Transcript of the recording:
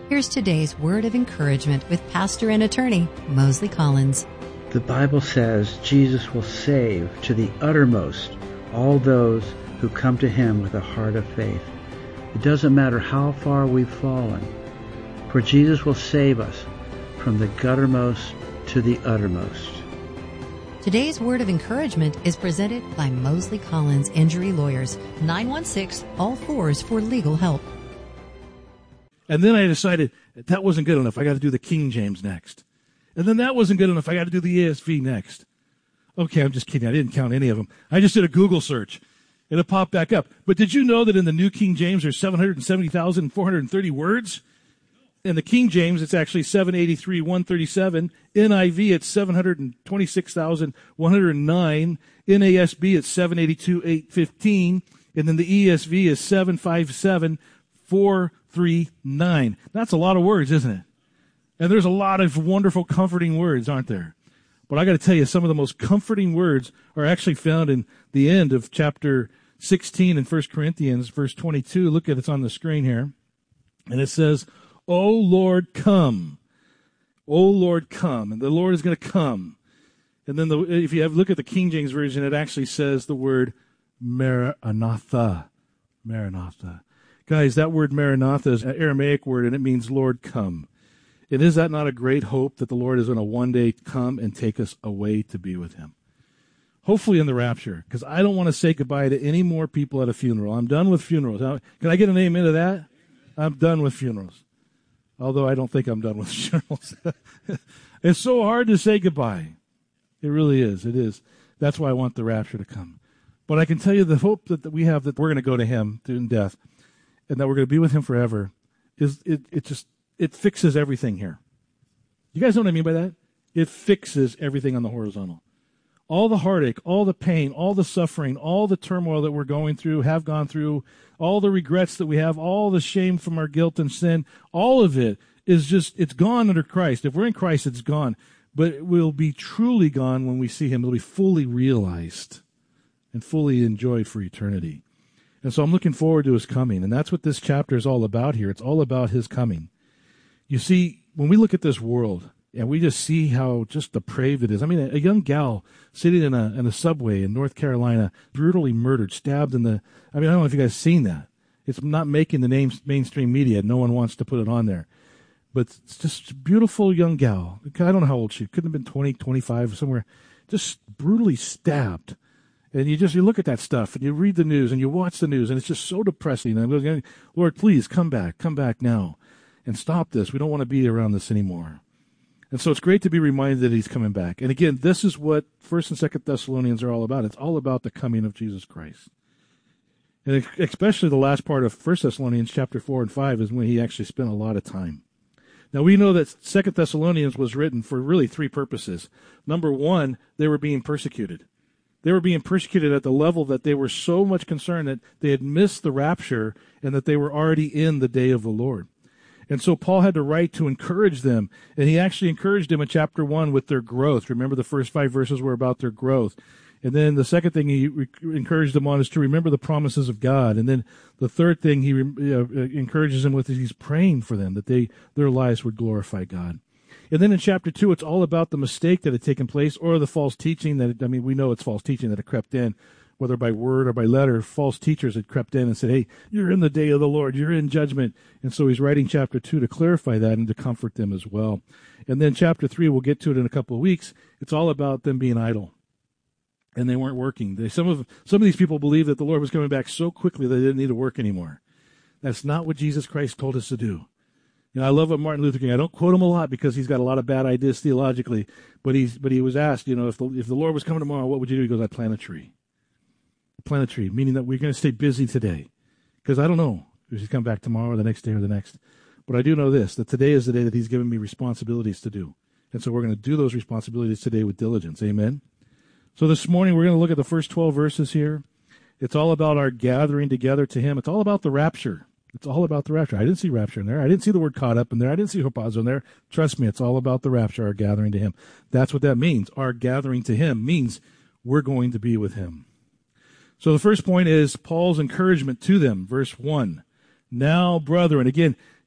Here's today's word of encouragement with pastor and attorney Mosley Collins. The Bible says Jesus will save to the uttermost all those who come to him with a heart of faith. It doesn't matter how far we've fallen, for Jesus will save us from the guttermost to the uttermost. Today's word of encouragement is presented by Mosley Collins Injury Lawyers, 916-ALL-4s for legal help. And then I decided that wasn't good enough. I got to do the King James next. And then that wasn't good enough. I got to do the ESV next. Okay, I'm just kidding. I didn't count any of them. I just did a Google search, and it popped back up. But did you know that in the New King James there's 770,430 words? In the King James, it's actually 783,137. NIV, it's 726,109. NASB, it's 782,815. And then the ESV is 757,439. That's a lot of words, isn't it? And there's a lot of wonderful, comforting words, aren't there? But I got to tell you, some of the most comforting words are actually found in the end of chapter 16 in 1 Corinthians, verse 22. Look at it, it's on the screen here. And it says, O Lord, come. O Lord, come. And the Lord is going to come. And then if you look at the King James Version, it actually says the word Maranatha. Maranatha. Guys, that word Maranatha is an Aramaic word, and it means Lord, come. And is that not a great hope that the Lord is going to one day come and take us away to be with him? Hopefully in the rapture, because I don't want to say goodbye to any more people at a funeral. I'm done with funerals. Can I get an amen to that? I'm done with funerals. Although I don't think I'm done with funerals. It's so hard to say goodbye. It really is. It is. That's why I want the rapture to come. But I can tell you the hope that we have that we're going to go to him in death and that we're going to be with him forever is it fixes everything here. You guys know what I mean by that? It fixes everything on the horizontal. All the heartache, all the pain, all the suffering, all the turmoil that we're going through, have gone through, all the regrets that we have, all the shame from our guilt and sin, all of it is just, it's gone under Christ. If we're in Christ, it's gone. But it will be truly gone when we see him. It'll be fully realized and fully enjoyed for eternity. And so I'm looking forward to his coming. And that's what this chapter is all about here. It's all about his coming. You see, when we look at this world, and we just see how just depraved it is. I mean, a young gal sitting in a subway in North Carolina, brutally murdered, stabbed in the... I mean, I don't know if you guys have seen that. It's not making the mainstream media. No one wants to put it on there. But it's just a beautiful young gal. I don't know how old she could have been, 20, 25, somewhere. Just brutally stabbed. And you look at that stuff, and you read the news, and you watch the news, and it's just so depressing. And I'm going, Lord, please come back now. And stop this. We don't want to be around this anymore. And so it's great to be reminded that he's coming back. And again, this is what 1st and 2nd Thessalonians are all about. It's all about the coming of Jesus Christ. And especially the last part of 1 Thessalonians chapter 4 and 5 is when he actually spent a lot of time. Now we know that 2 Thessalonians was written for really three purposes. Number one, they were being persecuted. They were being persecuted at the level that they were so much concerned that they had missed the rapture and that they were already in the day of the Lord. And so Paul had to write to encourage them. And he actually encouraged them in chapter 1 with their growth. Remember, the first 5 verses were about their growth. And then the second thing he encouraged them on is to remember the promises of God. And then the third thing he encourages them with is he's praying for them, that their lives would glorify God. And then in chapter 2, it's all about the mistake that had taken place or the false teaching we know it's false teaching that had crept in. Whether by word or by letter, false teachers had crept in and said, hey, you're in the day of the Lord, you're in judgment. And so he's writing chapter 2 to clarify that and to comfort them as well. And then chapter 3, we'll get to it in a couple of weeks, it's all about them being idle. And they weren't working. Some of these people believed that the Lord was coming back so quickly they didn't need to work anymore. That's not what Jesus Christ told us to do. You know, I love what Martin Luther King, I don't quote him a lot because he's got a lot of bad ideas theologically, but he was asked, if the Lord was coming tomorrow, what would you do? He goes, I'd plant a tree. Plant a tree, meaning that we're going to stay busy today. Because I don't know if he's come back tomorrow or the next day or the next. But I do know this, that today is the day that he's given me responsibilities to do. And so we're going to do those responsibilities today with diligence. Amen? So this morning we're going to look at the first 12 verses here. It's all about our gathering together to him. It's all about the rapture. It's all about the rapture. I didn't see rapture in there. I didn't see the word caught up in there. I didn't see harpazo in there. Trust me, it's all about the rapture, our gathering to him. That's what that means. Our gathering to him means we're going to be with him. So the first point is Paul's encouragement to them. Verse 1. Now, brethren. Again,